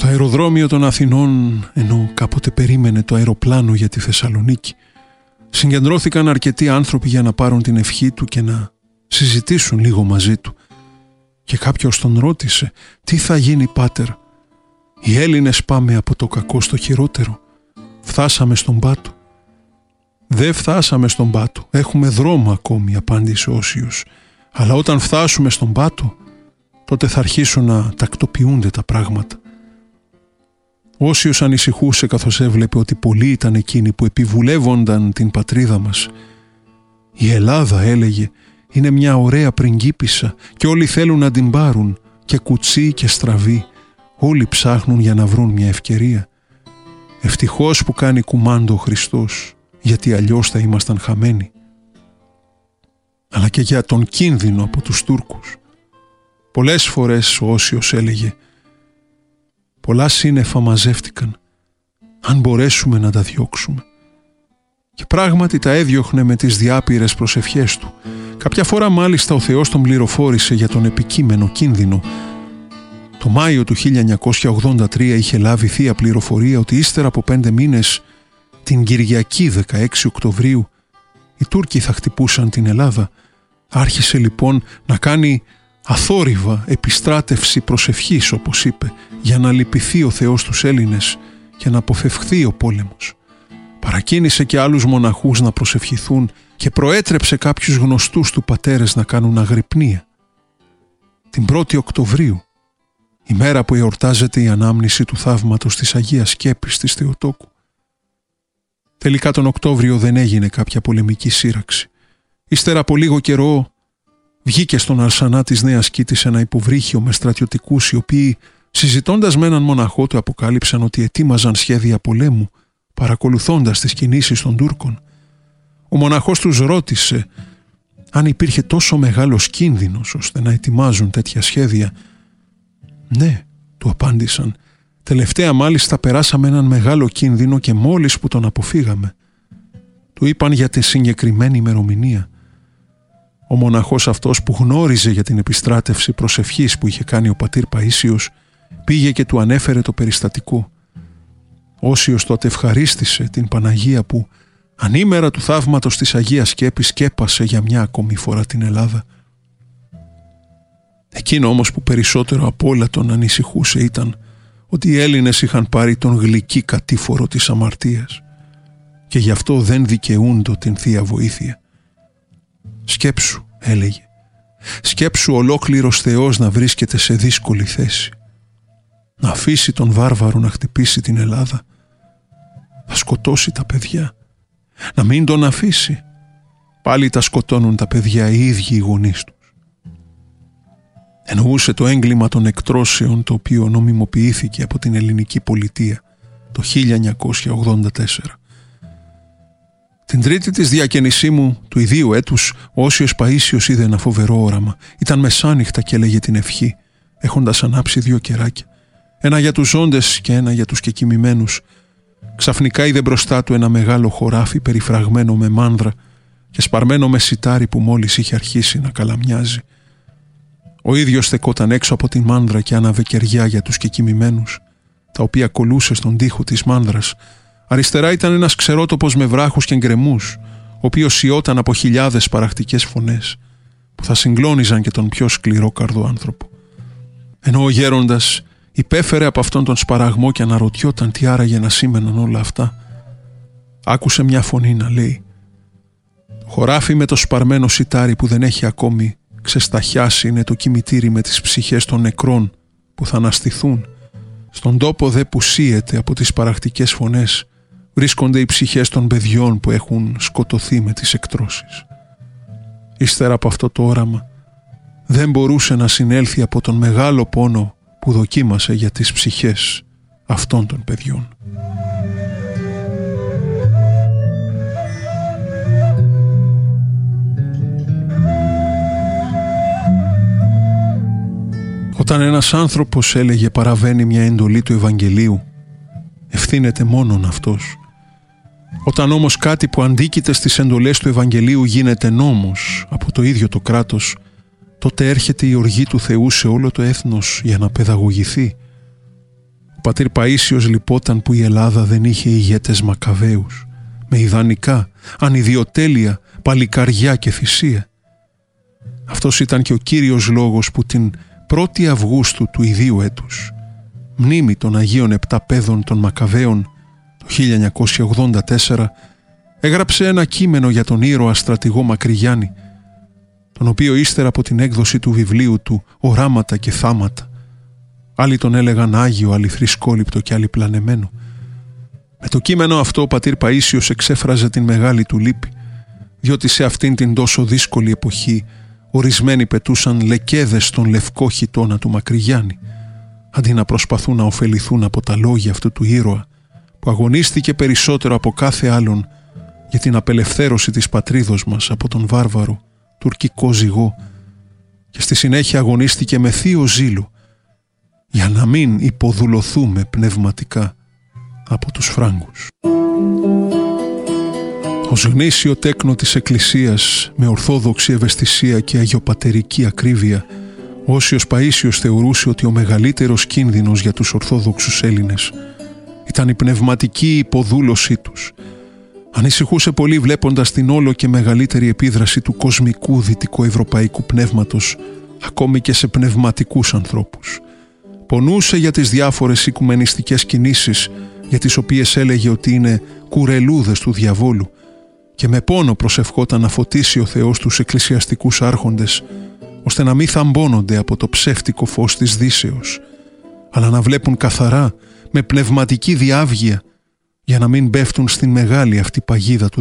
Στο αεροδρόμιο των Αθηνών, ενώ κάποτε περίμενε το αεροπλάνο για τη Θεσσαλονίκη, συγκεντρώθηκαν αρκετοί άνθρωποι για να πάρουν την ευχή του και να συζητήσουν λίγο μαζί του. Και κάποιος τον ρώτησε: «Τι θα γίνει, πάτερ? Οι Έλληνες πάμε από το κακό στο χειρότερο. Φτάσαμε στον πάτο». «Δεν φτάσαμε στον πάτο. Έχουμε δρόμο ακόμη», απάντησε ο Όσιος. «Αλλά όταν φτάσουμε στον πάτο, τότε θα αρχίσουν να τακτοποιούνται τα πράγματα». Ο Όσιος ανησυχούσε καθώς έβλεπε ότι πολλοί ήταν εκείνοι που επιβουλεύονταν την πατρίδα μας. «Η Ελλάδα», έλεγε, «είναι μια ωραία πριγκίπισσα και όλοι θέλουν να την πάρουν, και κουτσί και στραβή. Όλοι ψάχνουν για να βρουν μια ευκαιρία. Ευτυχώς που κάνει κουμάντο ο Χριστός, γιατί αλλιώς θα ήμασταν χαμένοι». Αλλά και για τον κίνδυνο από τους Τούρκους. Πολλές φορές ο Όσιος έλεγε: «Πολλά σύννεφα μαζεύτηκαν. Αν μπορέσουμε να τα διώξουμε». Και πράγματι τα έδιωχνε με τις διάπειρες προσευχές του. Κάποια φορά μάλιστα ο Θεός τον πληροφόρησε για τον επικείμενο κίνδυνο. Το Μάιο του 1983 είχε λάβει θεία πληροφορία ότι ύστερα από 5 μήνες, την Κυριακή 16 Οκτωβρίου, οι Τούρκοι θα χτυπούσαν την Ελλάδα. Άρχισε λοιπόν να κάνει αθόρυβα επιστράτευση προσευχής, όπως είπε, για να λυπηθεί ο Θεός τους Έλληνες και να αποφευχθεί ο πόλεμος. Παρακίνησε και άλλους μοναχούς να προσευχηθούν και προέτρεψε κάποιους γνωστούς του πατέρες να κάνουν αγρυπνία. Την 1η Οκτωβρίου, η μέρα που εορτάζεται η ανάμνηση του θαύματος της Αγίας Σκέπης της Θεοτόκου. Τελικά τον Οκτώβριο δεν έγινε κάποια πολεμική σύραξη. Ύστερα από λίγο καιρό βγήκε στον Αρσανά της Νέας Κήτης ένα υποβρύχιο με στρατιωτικούς, οι οποίοι, συζητώντας με έναν μοναχό, του αποκάλυψαν ότι ετοίμαζαν σχέδια πολέμου, παρακολουθώντας τις κινήσεις των Τούρκων. Ο μοναχός τους ρώτησε αν υπήρχε τόσο μεγάλος κίνδυνος ώστε να ετοιμάζουν τέτοια σχέδια. «Ναι», του απάντησαν, «τελευταία μάλιστα περάσαμε έναν μεγάλο κίνδυνο και μόλις που τον αποφύγαμε». Του είπαν για τη συγκεκριμένη ημερομηνία. Ο μοναχός αυτός, που γνώριζε για την επιστράτευση προσευχής που είχε κάνει ο πατήρ Παΐσιος, πήγε και του ανέφερε το περιστατικό. Όσιος τότε ευχαρίστησε την Παναγία που ανήμερα του θαύματος της Αγίας Σκέπης σκέπασε για μια ακόμη φορά την Ελλάδα. Εκείνο όμως που περισσότερο απ' όλα τον ανησυχούσε ήταν ότι οι Έλληνες είχαν πάρει τον γλυκύ κατήφορο της αμαρτίας και γι' αυτό δεν δικαιούντο την Θεία Βοήθεια. «Σκέψου», έλεγε, «σκέψου ολόκληρος Θεός να βρίσκεται σε δύσκολη θέση. Να αφήσει τον βάρβαρο να χτυπήσει την Ελλάδα. Θα σκοτώσει τα παιδιά. Να μην τον αφήσει. Πάλι τα σκοτώνουν τα παιδιά οι ίδιοι οι γονείς τους». Εννοούσε το έγκλημα των εκτρώσεων, το οποίο νομιμοποιήθηκε από την ελληνική πολιτεία το 1984. Την Τρίτη της διακαινησίμου του ιδίου έτους, ο Όσιος Παΐσιος είδε ένα φοβερό όραμα. Ήταν μεσάνυχτα και έλεγε την ευχή, έχοντας ανάψει 2 κεράκια. Ένα για τους ζώντες και ένα για τους κεκοιμημένους. Ξαφνικά είδε μπροστά του ένα μεγάλο χωράφι περιφραγμένο με μάνδρα και σπαρμένο με σιτάρι που μόλις είχε αρχίσει να καλαμιάζει. Ο ίδιος στεκόταν έξω από την μάνδρα και άναβε κεριά για τους κεκοιμημένους, τα οποία κολούσε στον τοίχο της μάνδρας. Αριστερά ήταν ένας ξερότοπος με βράχους και γκρεμούς, ο οποίος σιώταν από χιλιάδες παραχτικές φωνές που θα συγκλώνιζαν και τον πιο σκληρόκαρδο άνθρωπο. Ενώ ο γέροντας υπέφερε από αυτόν τον σπαραγμό και αναρωτιόταν τι άραγε να σήμαιναν όλα αυτά, άκουσε μια φωνή να λέει: «Το χωράφι με το σπαρμένο σιτάρι που δεν έχει ακόμη ξεσταχιάσει είναι το κημητήρι με τις ψυχές των νεκρών που θα αναστηθούν. Στον τόπο δε που σύεται από τις παραχτικές φωνές βρίσκονται οι ψυχές των παιδιών που έχουν σκοτωθεί με τις εκτρώσεις». Ύστερα από αυτό το όραμα δεν μπορούσε να συνέλθει από τον μεγάλο πόνο που δοκίμασε για τις ψυχές αυτών των παιδιών. Όταν ένας άνθρωπος, έλεγε, παραβαίνει μια εντολή του Ευαγγελίου, ευθύνεται μόνον αυτός. Όταν όμως κάτι που αντίκειται στις εντολές του Ευαγγελίου γίνεται νόμος από το ίδιο το κράτος, τότε έρχεται η οργή του Θεού σε όλο το έθνος για να παιδαγωγηθεί. Ο πατήρ Παΐσιος λυπόταν που η Ελλάδα δεν είχε ηγέτες Μακαβαίους, με ιδανικά, ανιδιοτέλεια, παλικαριά και θυσία. Αυτός ήταν και ο κύριος λόγος που την 1η Αυγούστου του ιδίου έτους, μνήμη των Αγίων Επταπέδων των Μακαβαίων το 1984, έγραψε ένα κείμενο για τον ήρωα στρατηγό Μακρυγιάννη, τον οποίο ύστερα από την έκδοση του βιβλίου του «Οράματα και θάματα», άλλοι τον έλεγαν Άγιο, άλλοι θρησκόληπτο και άλλοι πλανεμένο. Με το κείμενο αυτό ο πατήρ Παΐσιος εξέφραζε την μεγάλη του λύπη, διότι σε αυτήν την τόσο δύσκολη εποχή ορισμένοι πετούσαν λεκέδες στον λευκό χιτώνα του Μακρυγιάννη, αντί να προσπαθούν να ωφεληθούν από τα λόγια αυτού του ήρωα, που αγωνίστηκε περισσότερο από κάθε άλλον για την απελευθέρωση της πατρίδος μας από τον βάρβαρο τουρκικό ζυγό και στη συνέχεια αγωνίστηκε με θείο ζήλο για να μην υποδουλωθούμε πνευματικά από τους Φράγκους. Ως γνήσιο τέκνο της Εκκλησίας, με ορθόδοξη ευαισθησία και αγιοπατερική ακρίβεια, ο Όσιος Παΐσιος θεωρούσε ότι ο μεγαλύτερος κίνδυνος για τους Ορθόδοξους Έλληνες ήταν η πνευματική υποδούλωσή τους. Ανησυχούσε πολύ βλέποντας την όλο και μεγαλύτερη επίδραση του κοσμικού δυτικοευρωπαϊκού πνεύματος ακόμη και σε πνευματικούς ανθρώπους. Πονούσε για τις διάφορες οικουμενιστικές κινήσεις για τις οποίες έλεγε ότι είναι κουρελούδες του διαβόλου και με πόνο προσευχόταν να φωτίσει ο Θεός τους εκκλησιαστικούς άρχοντες ώστε να μην θαμπώνονται από το ψεύτικο φως της Δύσεως, αλλά να βλέπουν καθαρά με πνευματική διάβγεια για να μην πέφτουν στην μεγάλη αυτή παγίδα του